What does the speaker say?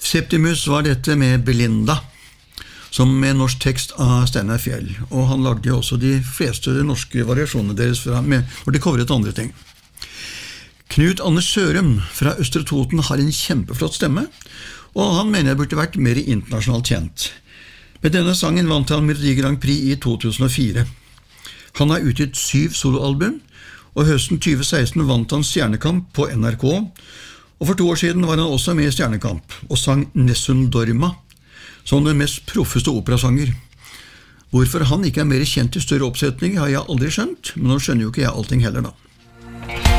Septimus var dette med Belinda, som med norsk tekst av Steinar Fjell, og han lagde også de fleste norske variasjonene deres hvor de covret andre ting. Knut Anders Sørum fra Østre Toten har en kjempeflott stemme, og han mener jeg burde vært mer internasjonalt kjent. Med denne sangen vant han Melodi Grand Prix i 2004. Han har utgitt 7 soloalbum, og høsten 2016 vant han Stjernekamp på NRK, og for 2 år siden var han også med i Stjernekamp og sang Nessun Dorma, som den mest proffeste operasanger. Hvorfor han ikke er mer kjent i større oppsetning har jeg aldri skjønt, men nå skjønner jo ikke jeg allting heller da.